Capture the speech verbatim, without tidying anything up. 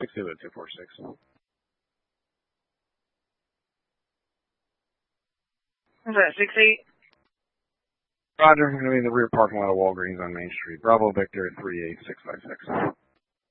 six Zulu two four six. Is that six eight? Roger, I'm going to be in the rear parking lot of Walgreens on Main Street. Bravo Victor at three eight six five six.